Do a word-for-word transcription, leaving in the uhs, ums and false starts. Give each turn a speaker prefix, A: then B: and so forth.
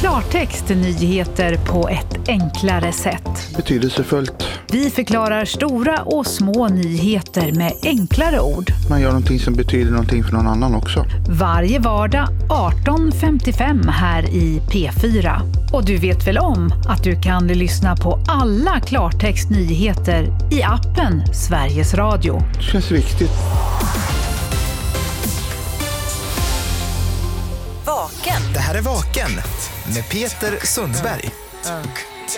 A: Klartext nyheter på ett enklare sätt.
B: Betydelsefullt.
A: Vi förklarar stora och små nyheter med enklare ord.
B: Man gör någonting som betyder någonting för någon annan också.
A: Varje vardag arton femtiofem här i P fyra. Och du vet väl om att du kan lyssna på alla Klartext nyheter i appen Sveriges Radio.
B: Det känns viktigt.
C: Vaken. Det här är Vaken med Peter Sundberg.